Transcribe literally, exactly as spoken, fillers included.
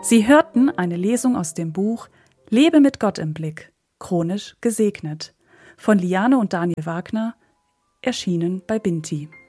Sie hörten eine Lesung aus dem Buch Lebe mit Gott im Blick, chronisch gesegnet von Liane und Daniel Wagner, erschienen bei Binti.